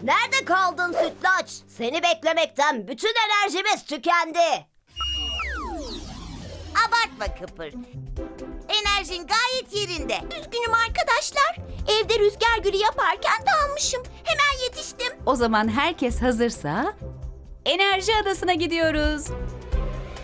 Nerede kaldın Sütlaç? Seni beklemekten bütün enerjimiz tükendi. Abartma Kıpır. Enerjin gayet yerinde. Üzgünüm arkadaşlar. Evde rüzgar gülü yaparken dalmışım. Hemen yetiştim. O zaman herkes hazırsa Enerji Adası'na gidiyoruz.